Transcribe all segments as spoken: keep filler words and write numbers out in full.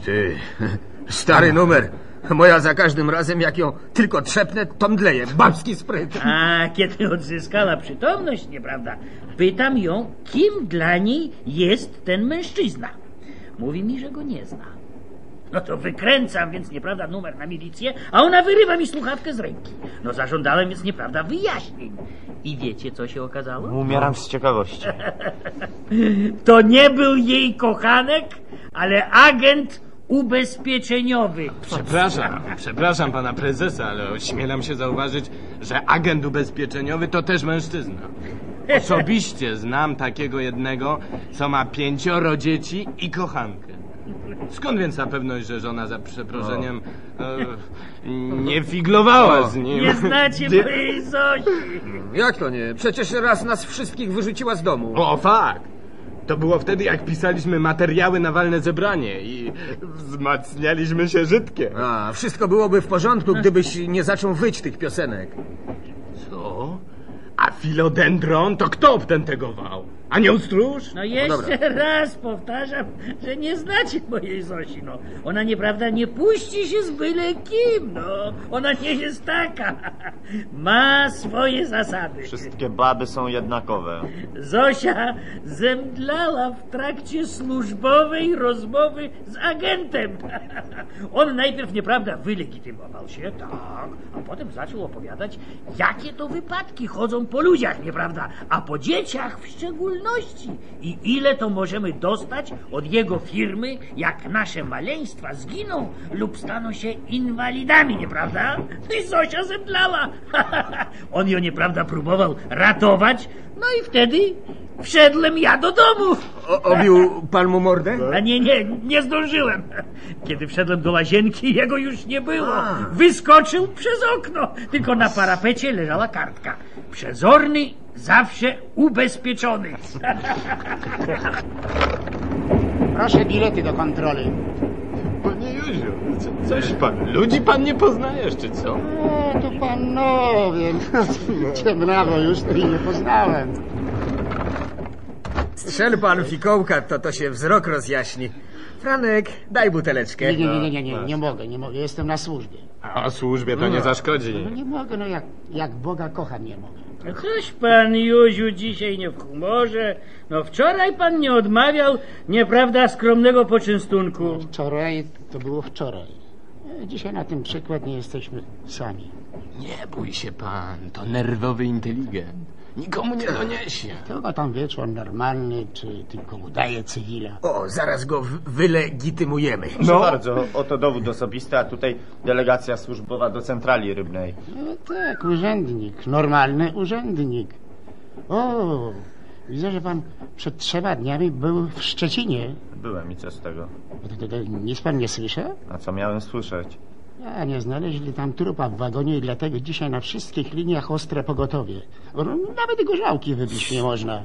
Ty, stary numer. Moja za każdym razem, jak ją tylko trzepnę, to mdleje. Babski spryt. A kiedy odzyskała przytomność, nieprawda, pytam ją, kim dla niej jest ten mężczyzna. Mówi mi, że go nie zna. No to wykręcam więc, nieprawda, numer na milicję, a ona wyrywa mi słuchawkę z ręki. No zażądałem więc, nieprawda, wyjaśnień. I wiecie, co się okazało? Umieram z ciekawości. To nie był jej kochanek, ale agent ubezpieczeniowy. Przepraszam, przepraszam pana prezesa, ale ośmielam się zauważyć, że agent ubezpieczeniowy to też mężczyzna. Osobiście znam takiego jednego, co ma pięcioro dzieci i kochankę. Skąd więc ta pewność, że żona za przeproszeniem e, nie figlowała O, z nim? Nie znacie Gdzie- mojej Zosi. Jak to nie? Przecież raz nas wszystkich wyrzuciła z domu. O, fakt! To było wtedy, jak pisaliśmy materiały na walne zebranie i wzmacnialiśmy się żytkiem. A, wszystko byłoby w porządku, gdybyś nie zaczął wyć tych piosenek. Co? A filodendron to kto obtentegował? Anioł stróż? No jeszcze raz powtarzam, że nie znacie mojej Zosi, no. Ona, nieprawda, nie puści się z byle kim, no. Ona nie jest taka. Ma swoje zasady. Wszystkie baby są jednakowe. Zosia zemdlała w trakcie służbowej rozmowy z agentem. On najpierw, nieprawda, wylegitymował się, tak, a potem zaczął opowiadać, jakie to wypadki chodzą po ludziach, nieprawda, a po dzieciach w szczególności. I ile to możemy dostać od jego firmy, jak nasze maleństwa zginą lub staną się inwalidami, nieprawda? I Zosia zemdlała. On ją, nieprawda, próbował ratować, no i wtedy wszedłem ja do domu. O, obił pan mu mordę? A nie, nie, nie zdążyłem. Kiedy wszedłem do łazienki, jego już nie było. A. Wyskoczył przez okno. Tylko na parapecie leżała kartka. Przezorny, zawsze ubezpieczony. Proszę bilety do kontroli. Panie Józiu, co, coś pan, ludzi pan nie poznajesz, czy co? O, to panowie, ciemnawo już tu nie poznałem. Strzel pan fikołka, to to się wzrok rozjaśni. Franek, daj buteleczkę. Nie, nie, nie, nie, nie, nie mogę, nie mogę, jestem na służbie. A służbie to nie zaszkodzi. No nie mogę, no jak, jak Boga kocham, nie mogę. No choć pan Józiu dzisiaj nie w humorze. No wczoraj pan nie odmawiał, nieprawda, skromnego poczęstunku. Wczoraj to było wczoraj. Dzisiaj na tym przykład nie jesteśmy sami. Nie bój się pan, to nerwowy inteligent. Nikomu nie doniesie. To go tam wie, czy on normalny, czy tylko udaje cywila. O, zaraz go w- wylegitymujemy. Proszę bardzo, oto dowód osobisty, a tutaj delegacja służbowa do centrali rybnej. No tak, urzędnik, normalny urzędnik. O, widzę, że pan przed trzema dniami był w Szczecinie. Byłem i co z tego? To, to, to, nic pan nie słyszał? A co miałem słyszeć? A nie znaleźli tam trupa w wagonie i dlatego dzisiaj na wszystkich liniach ostre pogotowie. No, nawet gorzałki wybić nie można.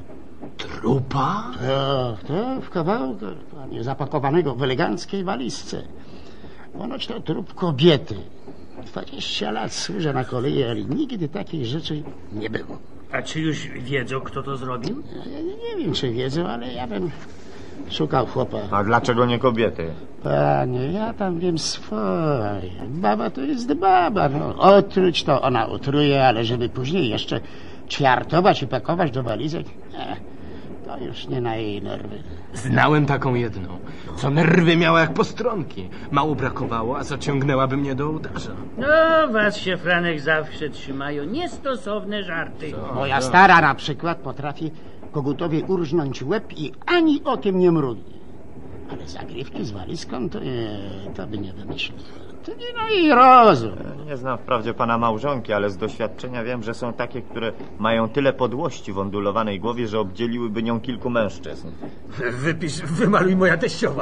Trupa? Tak, tak, w kawałku, panie, zapakowanego w eleganckiej walizce. Ponoć to trup kobiety. Dwadzieścia lat służę na kolei, ale nigdy takiej rzeczy nie było. A czy już wiedzą, kto to zrobił? Ja nie, nie wiem, czy wiedzą, ale ja bym szukał chłopa. A dlaczego nie kobiety? Panie, ja tam wiem swoje. Baba to jest baba. No, otruć to ona otruje, ale żeby później jeszcze ćwiartować i pakować do walizek, nie, to już nie na jej nerwy. Znałem taką jedną, co nerwy miała jak postronki. Mało brakowało, a zaciągnęłaby mnie do ołtarza. No, was się, Franek, zawsze trzymają niestosowne żarty. Moja stara na przykład potrafi kogutowi urżnąć łeb i ani okiem nie mrugnie. Ale zagrywki z walizką to, nie, to by nie wymyślił. To nie na jej rozum. Nie znam wprawdzie pana małżonki, ale z doświadczenia wiem, że są takie, które mają tyle podłości w ondulowanej głowie, że obdzieliłyby nią kilku mężczyzn. Wypisz, wymaluj moja teściowa.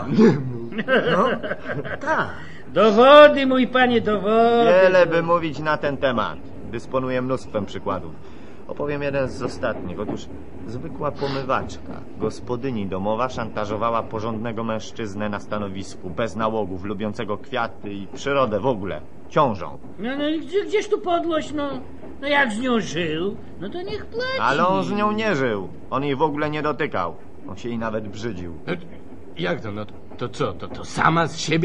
No, tak. Dowody, mój panie, dowody. Wiele by mówić na ten temat. Dysponuję mnóstwem przykładów. Opowiem jeden z ostatnich. Otóż zwykła pomywaczka, gospodyni domowa, szantażowała porządnego mężczyznę na stanowisku, bez nałogów, lubiącego kwiaty i przyrodę w ogóle, ciążą. No, no i gdzie, gdzież tu podłość, no? No jak z nią żył, no to niech płaci. Ale on z nią nie żył. On jej w ogóle nie dotykał. On się jej nawet brzydził. Jak to? No to, to co? To, to sama z siebie